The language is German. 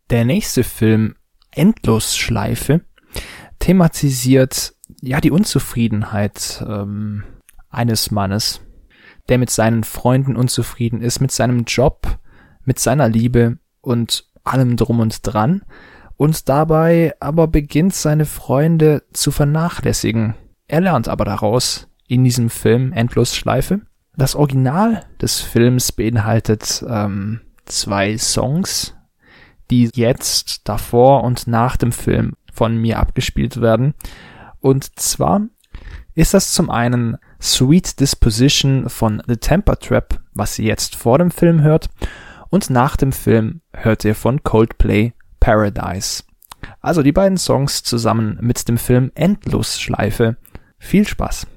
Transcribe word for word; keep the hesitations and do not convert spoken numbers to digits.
Der nächste Film, Endlosschleife, thematisiert ja die Unzufriedenheit ähm, eines Mannes, der mit seinen Freunden unzufrieden ist, mit seinem Job, mit seiner Liebe und allem drum und dran und dabei aber beginnt, seine Freunde zu vernachlässigen. Er lernt aber daraus in diesem Film Endlosschleife. Das Original des Films beinhaltet ähm, zwei Songs, die jetzt davor und nach dem Film von mir abgespielt werden. Und zwar ist das zum einen Sweet Disposition von The Temper Trap, was ihr jetzt vor dem Film hört, und nach dem Film hört ihr von Coldplay Paradise. Also die beiden Songs zusammen mit dem Film Endlosschleife. Viel Spaß!